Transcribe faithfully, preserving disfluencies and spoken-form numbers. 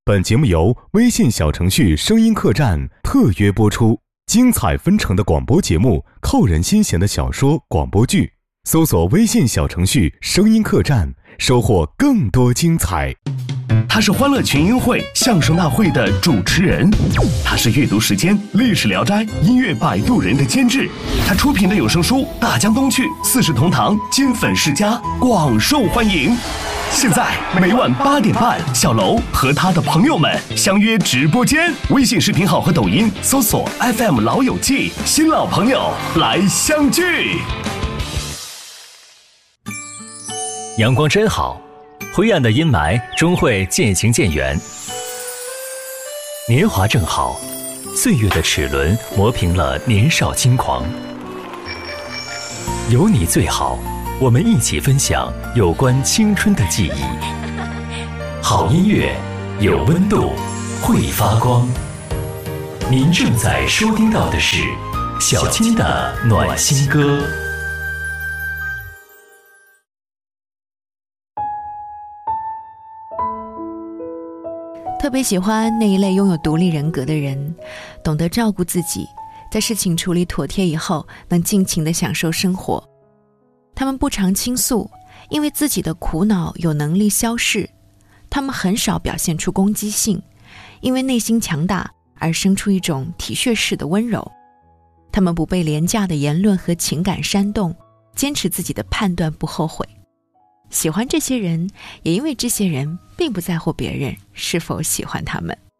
本节目由微信小程序声音客栈特约播出，精彩纷呈的广播节目，扣人心弦的小说广播剧，搜索微信小程序声音客栈，收获更多精彩。 他是欢乐群英会相声大会的主持人，他是阅读时间历史聊斋音乐摆渡人的监制，他出品的有声书《大江东去》四世同堂金粉世家广受欢迎。现在每晚八点半，小楼和他的朋友们相约直播间，微信视频号和抖音搜索 F M 老友记，新老朋友来相聚。 阳光真好，灰暗的阴霾终会渐行渐远。年华正好，岁月的齿轮磨平了年少轻狂。有你最好，我们一起分享有关青春的记忆。好音乐，有温度，会发光。您正在收听到的是小金的暖心歌。 特别喜欢那一类拥有独立人格的人，懂得照顾自己，在事情处理妥帖以后，能尽情地享受生活。他们不常倾诉，因为自己的苦恼有能力消逝。他们很少表现出攻击性，因为内心强大而生出一种体恤式的温柔。他们不被廉价的言论和情感煽动，坚持自己的判断不后悔。喜欢这些人，也因为这些人并不在乎别人是否喜欢他们。